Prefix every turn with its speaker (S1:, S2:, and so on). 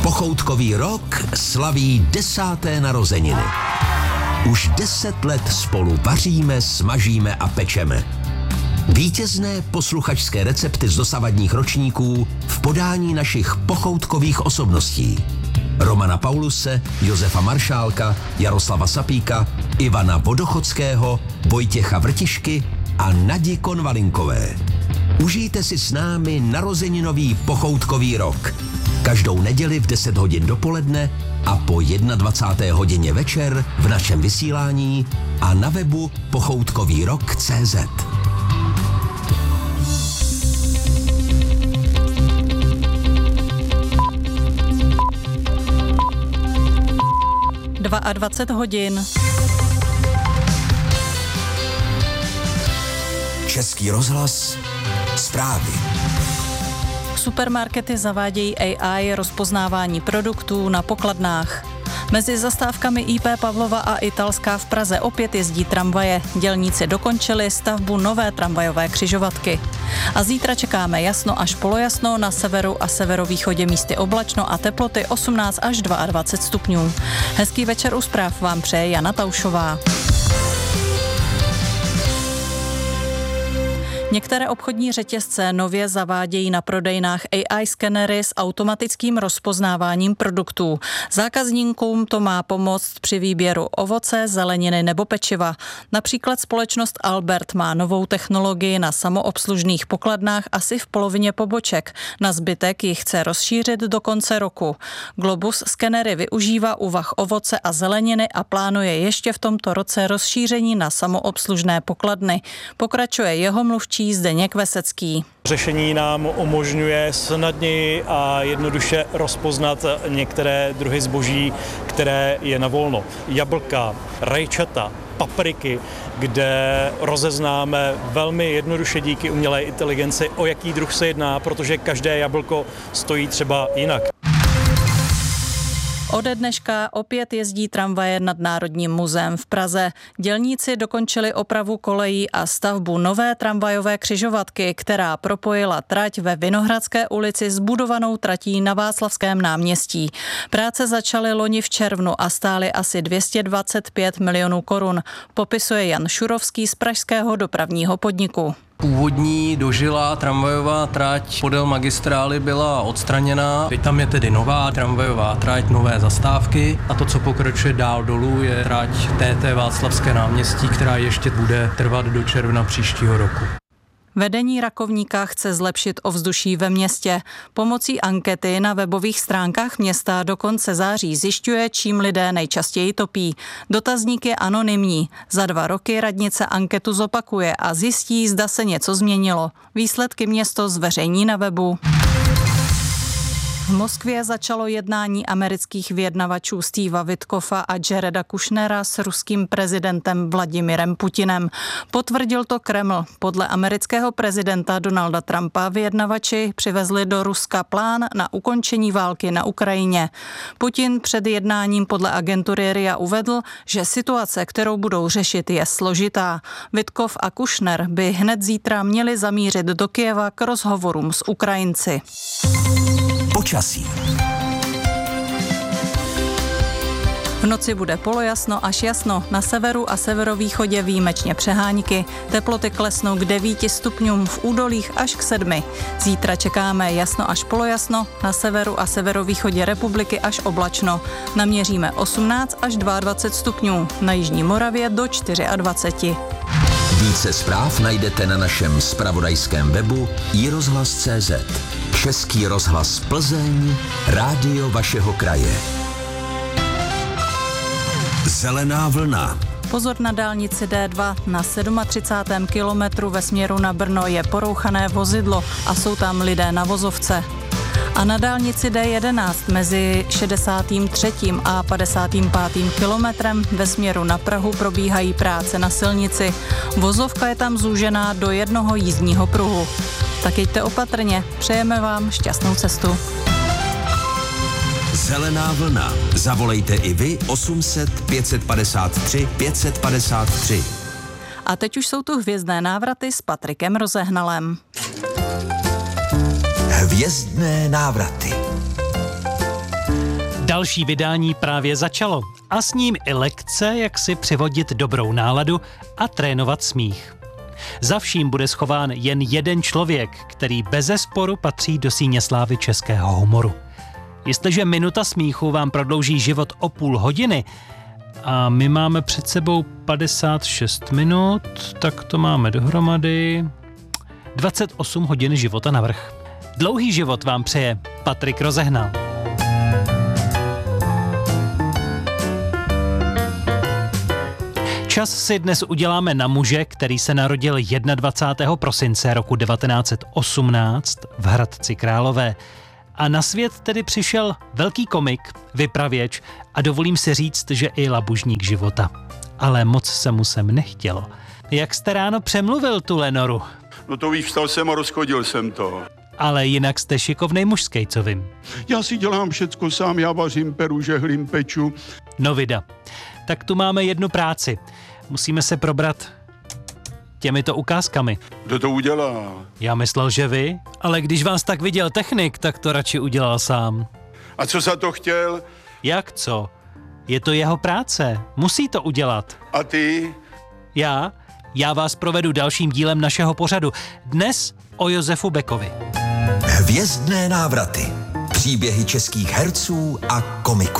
S1: Pochoutkový rok slaví 10. narozeniny. Už 10 let spolu vaříme, smažíme a pečeme. Vítězné posluchačské recepty z dosavadních ročníků v podání našich pochoutkových osobností. Romana Pauluse, Josefa Maršálka, Jaroslava Sapíka, Ivana Vodochodského, Vojtěcha Vrtišky a Nadi Konvalinkové. Užijte si s námi narozeninový pochoutkový rok. Každou neděli v 10 hodin dopoledne a po 21. hodině večer v našem vysílání a na webu pochoutkovýrok.cz.
S2: a 20 hodin.
S1: Český rozhlas, zprávy.
S2: Supermarkety zavádějí AI rozpoznávání produktů na pokladnách. Mezi zastávkami IP Pavlova a Italská v Praze opět jezdí tramvaje. Dělníci dokončili stavbu nové tramvajové křižovatky. A zítra čekáme jasno až polojasno, na severu a severovýchodě místy oblačno a teploty 18 až 22 stupňů. Hezký večer u zpráv vám přeje Jana Taušová. Některé obchodní řetězce nově zavádějí na prodejnách AI skenery s automatickým rozpoznáváním produktů. Zákazníkům to má pomoct při výběru ovoce, zeleniny nebo pečiva. Například společnost Albert má novou technologii na samoobslužných pokladnách asi v polovině poboček. Na zbytek ji chce rozšířit do konce roku. Globus skenery využívá u vah ovoce a zeleniny a plánuje ještě v tomto roce rozšíření na samoobslužné pokladny. Pokračuje jeho mluvčí Zdeněk Vesecký.
S3: Řešení nám umožňuje snadněji a jednoduše rozpoznat některé druhy zboží, které je na volno. Jablka, rajčata, papriky, kde rozeznáme velmi jednoduše díky umělé inteligenci, o jaký druh se jedná, protože každé jablko stojí třeba jinak.
S2: Ode dneška opět jezdí tramvaje nad Národním muzeem v Praze. Dělníci dokončili opravu kolejí a stavbu nové tramvajové křižovatky, která propojila trať ve Vinohradské ulici s budovanou tratí na Václavském náměstí. Práce začaly loni v červnu a stály asi 225 milionů korun, popisuje Jan Šurovský z pražského dopravního podniku.
S4: Původní dožilá tramvajová trať podél magistrály byla odstraněna. Teď tam je tedy nová tramvajová trať, nové zastávky a to, co pokračuje dál dolů, je trať TT Václavské náměstí, která ještě bude trvat do června příštího roku.
S2: Vedení Rakovníka chce zlepšit ovzduší ve městě. Pomocí ankety na webových stránkách města do konce září zjišťuje, čím lidé nejčastěji topí. Dotazník je anonymní. Za 2 roky radnice anketu zopakuje a zjistí, zda se něco změnilo. Výsledky město zveřejní na webu. V Moskvě začalo jednání amerických vyjednavačů Steva Witkoffa a Jareda Kushnera s ruským prezidentem Vladimirem Putinem. Potvrdil to Kreml. Podle amerického prezidenta Donalda Trumpa vyjednavači přivezli do Ruska plán na ukončení války na Ukrajině. Putin před jednáním podle agentury RIA uvedl, že situace, kterou budou řešit, je složitá. Witkov a Kushner by hned zítra měli zamířit do Kyjeva k rozhovorům s Ukrajinci.
S1: Počasí.
S2: V noci bude polojasno až jasno, na severu a severovýchodě výjimečně přehánky. Teploty klesnou k 9 stupňům, v údolích až k 7. Zítra čekáme jasno až polojasno, na severu a severovýchodě republiky až oblačno. Naměříme 18 až 22 stupňů, na jižní Moravě do 24.
S1: Více zpráv najdete na našem zpravodajském webu iRozhlas.cz. Český rozhlas Plzeň, rádio vašeho kraje. Zelená vlna.
S2: Pozor na dálnici D2. Na 37. kilometru ve směru na Brno je porouchané vozidlo a jsou tam lidé na vozovce. A na dálnici D11 mezi 63. a 55. kilometrem ve směru na Prahu probíhají práce na silnici. Vozovka je tam zúžená do jednoho jízdního pruhu. Tak jeďte opatrně, přejeme vám šťastnou cestu.
S1: Zelená vlna. Zavolejte i vy 800 553 553.
S2: A teď už jsou tu hvězdné návraty s Patrikem Rozehnalem.
S1: Hvězdné návraty.
S5: Další vydání právě začalo a s ním i lekce, jak si přivodit dobrou náladu a trénovat smích. Za vším bude schován jen jeden člověk, který bezesporu patří do síně slávy českého humoru. Jestliže minuta smíchu vám prodlouží život o půl hodiny a my máme před sebou 56 minut, tak to máme dohromady 28 hodin života navrch. Dlouhý život vám přeje Patrik Rozehnal. Čas si dnes uděláme na muže, který se narodil 21. prosince roku 1918 v Hradci Králové. A na svět tedy přišel velký komik, vypravěč a dovolím si říct, že i labužník života. Ale moc se mu sem nechtělo. Jak jste ráno přemluvil tu Lenoru?
S6: No to víš, vstal jsem a rozchodil jsem to.
S5: Ale jinak jste šikovnej muž s kejcovým.
S6: Já si dělám všecko sám, já vařím, peru, žehlím, peču.
S5: No vida. Tak tu máme jednu práci. Musíme se probrat těmito ukázkami.
S6: Kdo to udělá?
S5: Já myslel, že vy, ale když vás tak viděl technik, tak to radši udělal sám.
S6: A co za to chtěl?
S5: Jak co? Je to jeho práce. Musí to udělat.
S6: A ty?
S5: Já vás provedu dalším dílem našeho pořadu. Dnes o Josefu Bekovi.
S1: Hvězdné návraty. Příběhy českých herců a komiků.